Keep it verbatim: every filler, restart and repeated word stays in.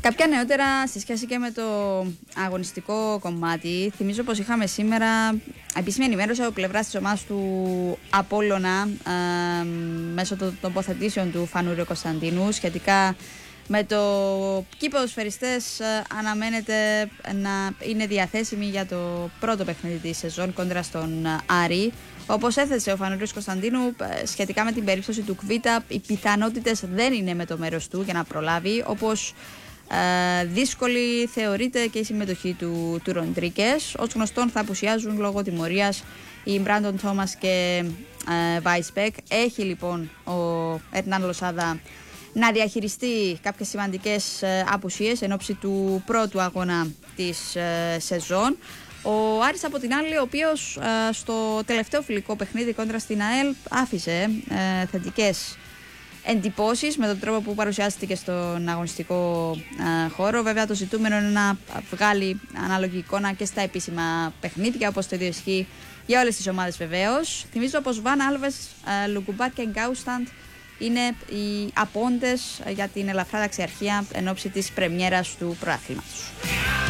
Κάποια νεότερα σε σχέση και με το αγωνιστικό κομμάτι. Θυμίζω πως είχαμε σήμερα επίσημη ενημέρωση από πλευράς της ομάδας του Απόλλωνα ε, μέσω των τοποθετήσεων του Φανούρη Κωνσταντίνου σχετικά με το ποιοι ποδοσφαιριστές ε, αναμένεται να είναι διαθέσιμοι για το πρώτο παιχνίδι της σεζόν κόντρα στον Άρη. Όπως έθεσε ο Φανούρης Κωνσταντίνου σχετικά με την περίπτωση του Κβίτα, οι πιθανότητες δεν είναι με το μέρος του για να προλάβει, όπως ε, δύσκολη θεωρείται και η συμμετοχή του, του Ροντρίκες. Ως γνωστόν θα απουσιάζουν λόγω τιμωρίας οι Μπράντον Τόμας και ε, Βάισπεκ. Έχει λοιπόν ο Ερνάν Λοσάδα να διαχειριστεί κάποιες σημαντικές ε, απουσίες εν ώψη του πρώτου αγώνα της ε, σεζόν. Ο Άρης από την άλλη, ο οποίος ε, στο τελευταίο φιλικό παιχνίδι κόντρα στην ΑΕΛ άφησε ε, θετικές εντυπώσεις με τον τρόπο που παρουσιάστηκε στον αγωνιστικό ε, χώρο. Βέβαια το ζητούμενο είναι να βγάλει ανάλογη εικόνα και στα επίσημα παιχνίδια, όπως το ίδιο ισχύει για όλες τις ομάδες βεβαίως. Θυμίζω πως Βαν Άλβες, ε, Λουγκουμπάρ και Γκάουσταντ είναι οι απόντες για την ελαφρά ταξιαρχία εν ώψη της πρεμιέρας του προαθλήματος.